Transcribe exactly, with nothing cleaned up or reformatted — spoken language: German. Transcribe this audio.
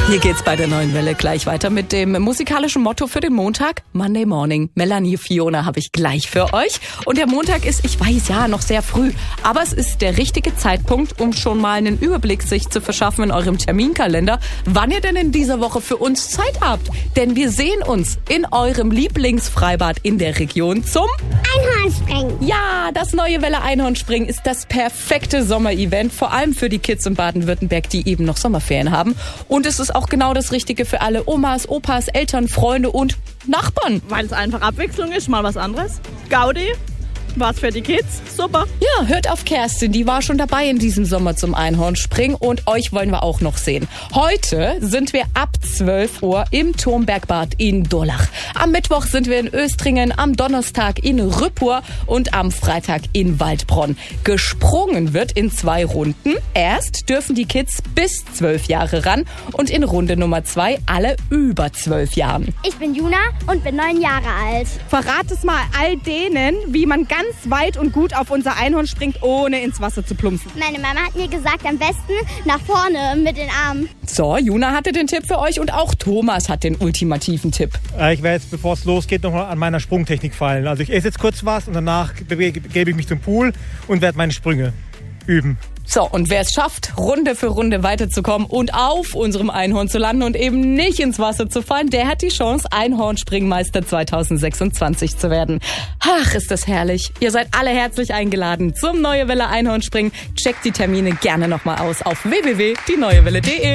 Hier geht's bei der Neuen Welle gleich weiter mit dem musikalischen Motto für den Montag. Monday Morning. Melanie Fiona habe ich gleich für euch. Und der Montag ist, ich weiß ja, noch sehr früh. Aber es ist der richtige Zeitpunkt, um schon mal einen Überblick sich zu verschaffen in eurem Terminkalender, wann ihr denn in dieser Woche für uns Zeit habt. Denn wir sehen uns in eurem Lieblingsfreibad in der Region zum Einhornspringen. Ja, das Neue Welle Einhornspringen ist das perfekte Sommerevent, vor allem für die Kids in Baden-Württemberg, die eben noch Sommerferien haben. Und es ist auch genau das Richtige für alle Omas, Opas, Eltern, Freunde und Nachbarn. Weil es einfach Abwechslung ist, mal was anderes. Gaudi, was für die Kids, super. Ja, hört auf Kerstin, die war schon dabei in diesem Sommer zum Einhornspringen und euch wollen wir auch noch sehen. Heute sind wir ab zwölf Uhr im Turmbergbad in Durlach. Am Mittwoch sind wir in Östringen, am Donnerstag in Rüppur und am Freitag in Waldbronn. Gesprungen wird in zwei Runden. Erst dürfen die Kids bis zwölf Jahre ran und in Runde Nummer zwei alle über zwölf Jahren. Ich bin Juna und bin neun Jahre alt. Verrat es mal all denen, wie man ganz weit und gut auf unser Einhorn springt, ohne ins Wasser zu plumpsen. Meine Mama hat mir gesagt, am besten nach vorne mit den Armen. So, Juna hatte den Tipp für euch und auch Thomas hat den ultimativen Tipp. Äh, ich werde jetzt, bevor es losgeht, nochmal an meiner Sprungtechnik fallen. Also ich esse jetzt kurz was und danach begebe ich mich zum Pool und werde meine Sprünge üben. So, und wer es schafft, Runde für Runde weiterzukommen und auf unserem Einhorn zu landen und eben nicht ins Wasser zu fallen, der hat die Chance, Einhornspringmeister zwanzig sechsundzwanzig zu werden. Ach, ist das herrlich. Ihr seid alle herzlich eingeladen zum Neue Welle Einhornspringen. Checkt die Termine gerne nochmal aus auf w w w punkt die neue welle punkt de.